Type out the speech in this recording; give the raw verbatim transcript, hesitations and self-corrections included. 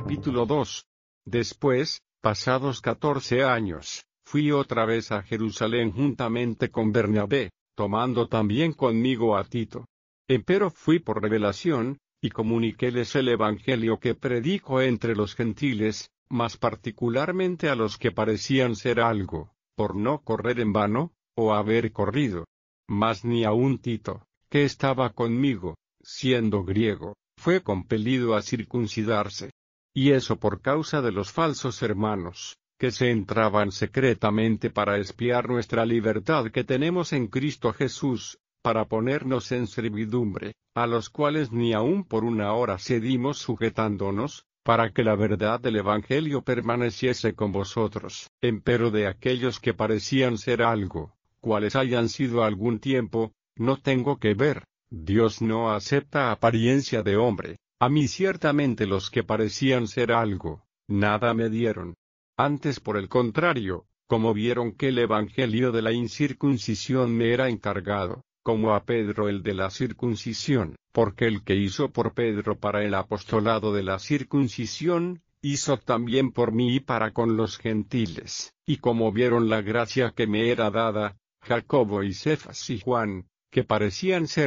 Capítulo dos. Después, pasados catorce años, fui otra vez a Jerusalén juntamente con Bernabé, tomando también conmigo a Tito. Empero fui por revelación, y comuniquéles el evangelio que predico entre los gentiles, más particularmente a los que parecían ser algo, por no correr en vano, o haber corrido. Mas ni aun Tito, que estaba conmigo, siendo griego, fue compelido a circuncidarse. Y eso por causa de los falsos hermanos, que se entraban secretamente para espiar nuestra libertad que tenemos en Cristo Jesús, para ponernos en servidumbre, a los cuales ni aun por una hora cedimos sujetándonos, para que la verdad del Evangelio permaneciese con vosotros. Empero de aquellos que parecían ser algo, cuales hayan sido algún tiempo, no tengo que ver. Dios no acepta apariencia de hombre. A mí ciertamente los que parecían ser algo, nada me dieron. Antes por el contrario, como vieron que el evangelio de la incircuncisión me era encargado, como a Pedro el de la circuncisión, porque el que hizo por Pedro para el apostolado de la circuncisión, hizo también por mí y para con los gentiles. Y como vieron la gracia que me era dada, Jacobo y Cefas y Juan, que parecían ser